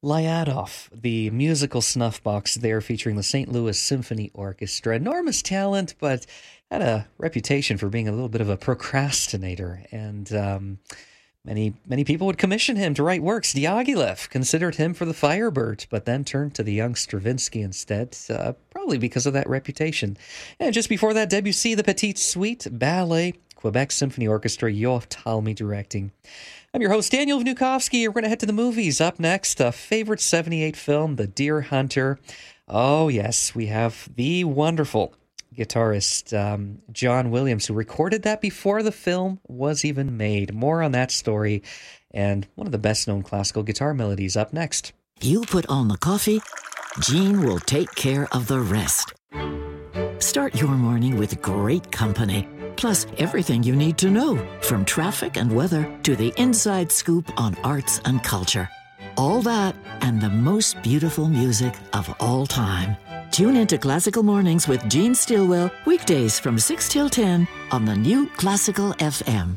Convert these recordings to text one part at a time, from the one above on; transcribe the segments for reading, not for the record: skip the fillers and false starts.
Lyadov, the musical snuff box there featuring the St. Louis Symphony Orchestra. Enormous talent, but had a reputation for being a little bit of a procrastinator. And many people would commission him to write works. Diaghilev considered him for the Firebird, but then turned to the young Stravinsky instead, probably because of that reputation. And just before that, Debussy, the Petite Suite, ballet, Quebec Symphony Orchestra, Yoav Talmy directing. I'm your host, Daniel Vnukovsky. We're going to head to the movies. Up next, a favorite 78 film, The Deer Hunter. Oh, yes, we have the wonderful guitarist John Williams, who recorded that before the film was even made. More on that story and one of the best-known classical guitar melodies up next. You put on the coffee, Gene will take care of the rest. Start your morning with great company. Plus, everything you need to know, from traffic and weather to the inside scoop on arts and culture. All that and the most beautiful music of all time. Tune into Classical Mornings with Gene Stillwell, weekdays from 6 till 10 on the new Classical FM.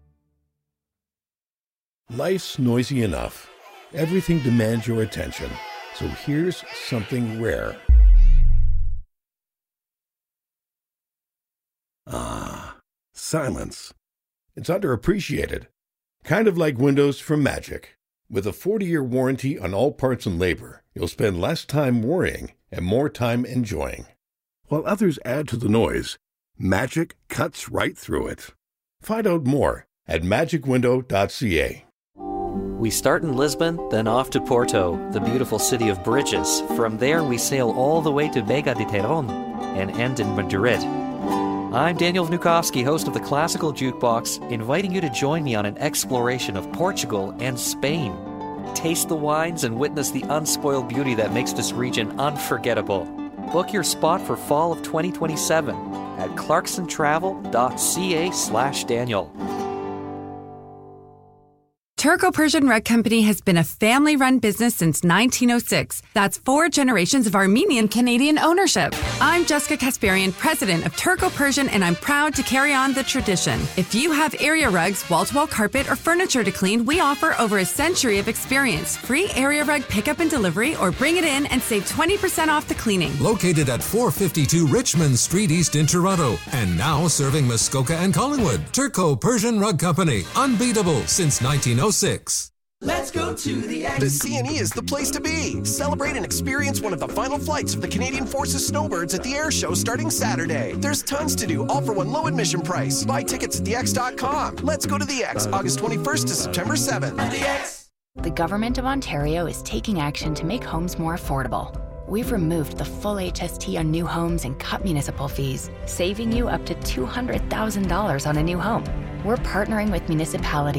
Life's noisy enough. Everything demands your attention. So here's something rare. Silence. It's underappreciated. Kind of like Windows from Magic. With a 40-year warranty on all parts and labor, you'll spend less time worrying and more time enjoying. While others add to the noise, Magic cuts right through it. Find out more at magicwindow.ca. We start in Lisbon, then off to Porto, the beautiful city of bridges. From there, we sail all the way to Vega de Teron and end in Madrid. I'm Daniel Vnukovsky, host of the Classical Jukebox, inviting you to join me on an exploration of Portugal and Spain. Taste the wines and witness the unspoiled beauty that makes this region unforgettable. Book your spot for fall of 2027 at clarksontravel.ca/Daniel. Turco-Persian Rug Company has been a family-run business since 1906. That's 4 generations of Armenian-Canadian ownership. I'm Jessica Kasparian, president of Turco-Persian, and I'm proud to carry on the tradition. If you have area rugs, wall-to-wall carpet, or furniture to clean, we offer over a century of experience. Free area rug pickup and delivery, or bring it in and save 20% off the cleaning. Located at 452 Richmond Street East in Toronto, and now serving Muskoka and Collingwood. Turco-Persian Rug Company, unbeatable since 1906. Let's go to the X. The CNE is the place to be. Celebrate and experience one of the final flights of the Canadian Forces Snowbirds at the air show starting Saturday. There's tons to do, all for one low admission price. Buy tickets at thex.com. Let's go to the X, August 21st to September 7th. The X. The Government of Ontario is taking action to make homes more affordable. We've removed the full HST on new homes and cut municipal fees, saving you up to $200,000 on a new home. We're partnering with municipalities